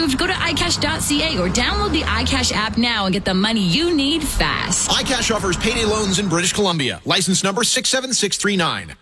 approved, go to iCash.ca or download the iCash app now and get the money you need fast. iCash offers payday loans in British Columbia. License number 67639.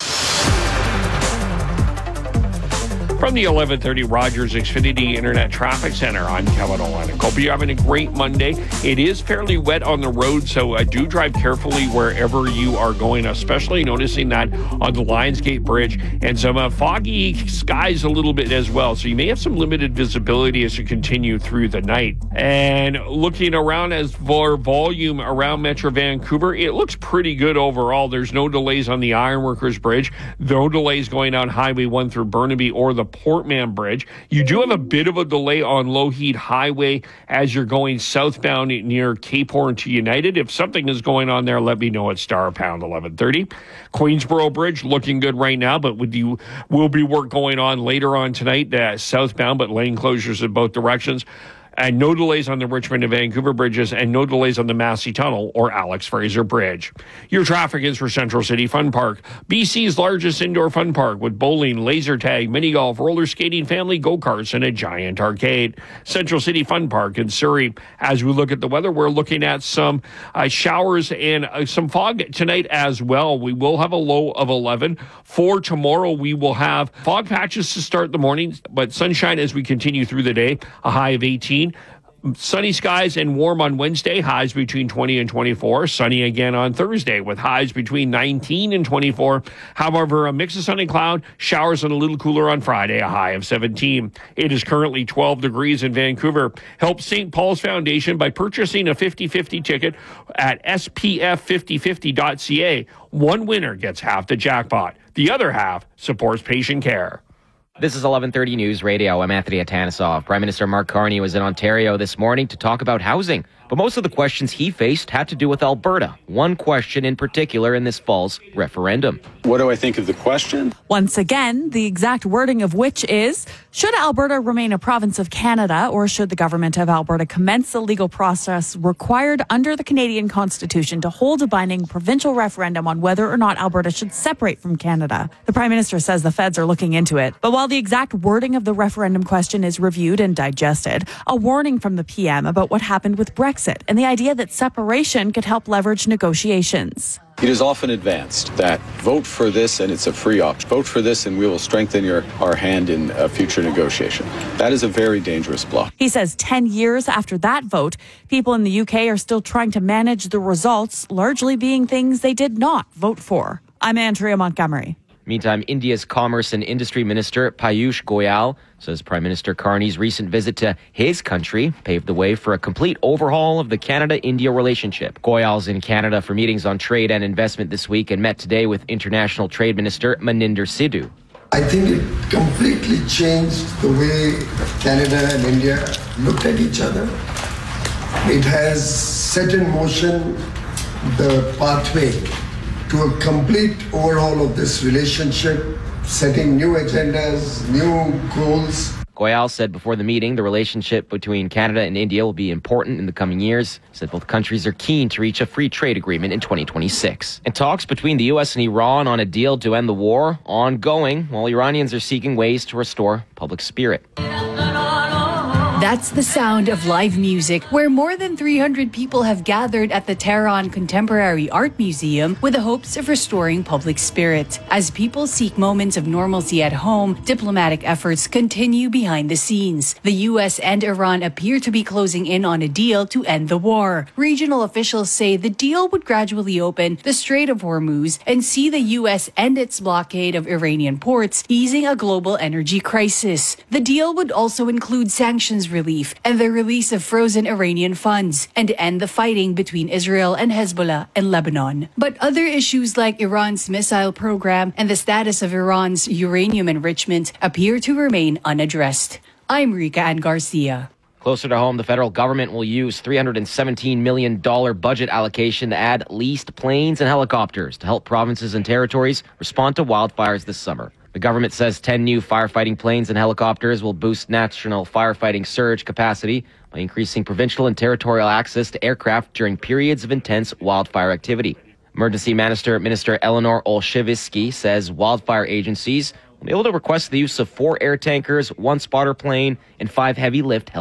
From the 1130 Rogers Xfinity Internet Traffic Center, I'm Kevin Olenek. Hope you're having a great Monday. It is fairly wet on the road, so do drive carefully wherever you are going, especially noticing that on the Lionsgate Bridge and some foggy skies a little bit as well. So you may have some limited visibility as you continue through the night. And looking around as for volume around Metro Vancouver, it looks pretty good overall. There's no delays on the Ironworkers Bridge, no delays going on Highway 1 through Burnaby or the Portman Bridge. You do have a bit of a delay on Lougheed Highway as you're going southbound near Cape Horn to United. If something is going on there, let me know at star pound 1130. Queensboro Bridge looking good right now, but will be work going on later on tonight southbound, but lane closures in both directions. And no delays on the Richmond and Vancouver bridges, and no delays on the Massey Tunnel or Alex Fraser Bridge. Your traffic is for Central City Fun Park, BC's largest indoor fun park with bowling, laser tag, mini golf, roller skating, family go-karts, and a giant arcade. Central City Fun Park in Surrey. As we look at the weather, we're looking at some showers and some fog tonight as well. We will have a low of 11. For tomorrow, we will have fog patches to start the morning, but sunshine as we continue through the day, a high of 18. Sunny skies and warm on Wednesday, highs between 20 and 24. Sunny again on Thursday with highs between 19 and 24. However, a mix of sun and cloud, showers and a little cooler on Friday, a high of 17. It is currently 12 degrees in Vancouver. Help St. Paul's Foundation by purchasing a 50/50 ticket at spf5050.ca. One winner gets half the jackpot. The other half supports patient care. This is 1130 News Radio. I'm Anthony Atanasoff. Prime Minister Mark Carney was in Ontario this morning to talk about housing. But most of the questions he faced had to do with Alberta. One question in particular in this fall's referendum. What do I think of the question? Once again, the exact wording of which is, should Alberta remain a province of Canada, or should the government of Alberta commence the legal process required under the Canadian Constitution to hold a binding provincial referendum on whether or not Alberta should separate from Canada? The Prime Minister says the feds are looking into it. But while the exact wording of the referendum question is reviewed and digested, a warning from the PM about what happened with Brexit and the idea that separation could help leverage negotiations. It is often advanced that vote for this and it's a free option. Vote for this and we will strengthen our hand in a future negotiation. That is a very dangerous block. He says 10 years after that vote, people in the UK are still trying to manage the results, largely being things they did not vote for. I'm Andrea Montgomery. Meantime, India's Commerce and Industry Minister Piyush Goyal says Prime Minister Carney's recent visit to his country paved the way for a complete overhaul of the Canada-India relationship. Goyal's in Canada for meetings on trade and investment this week and met today with International Trade Minister Maninder Sidhu. I think it completely changed the way Canada and India looked at each other. It has set in motion the pathway to a complete overhaul of this relationship, setting new agendas, new goals. Goyal said before the meeting the relationship between Canada and India will be important in the coming years. Said both countries are keen to reach a free trade agreement in 2026. And talks between the U.S. and Iran on a deal to end the war ongoing, while Iranians are seeking ways to restore public spirit. That's the sound of live music, where more than 300 people have gathered at the Tehran Contemporary Art Museum with the hopes of restoring public spirit. As people seek moments of normalcy at home, diplomatic efforts continue behind the scenes. The U.S. and Iran appear to be closing in on a deal to end the war. Regional officials say the deal would gradually open the Strait of Hormuz and see the U.S. end its blockade of Iranian ports, easing a global energy crisis. The deal would also include sanctions relief and the release of frozen Iranian funds, and end the fighting between Israel and Hezbollah in Lebanon. But other issues like Iran's missile program and the status of Iran's uranium enrichment appear to remain unaddressed. I'm Rika Ann Garcia. Closer to home, the federal government will use $317 million budget allocation to add leased planes and helicopters to help provinces and territories respond to wildfires this summer. The government says 10 new firefighting planes and helicopters will boost national firefighting surge capacity by increasing provincial and territorial access to aircraft during periods of intense wildfire activity. Emergency Minister Eleanor Olszewski says wildfire agencies will be able to request the use of 4 air tankers, 1 spotter plane, and 5 heavy lift helicopters.